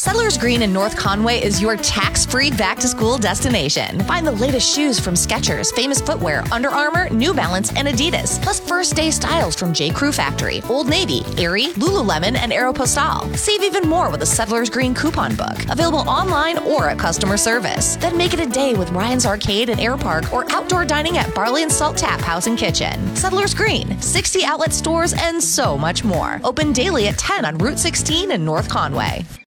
Settlers Green in North Conway is your tax-free back-to-school destination. Find the latest shoes from Skechers, Famous Footwear, Under Armour, New Balance, and Adidas. Plus first-day styles from J. Crew Factory, Old Navy, Aerie, Lululemon, and Aeropostale. Save even more with a Settlers Green coupon book. Available online or at customer service. Then make it a day with Ryan's Arcade and Air Park or outdoor dining at Barley and Salt Tap House and Kitchen. Settlers Green, 60 outlet stores, and so much more. Open daily at 10 on Route 16 in North Conway.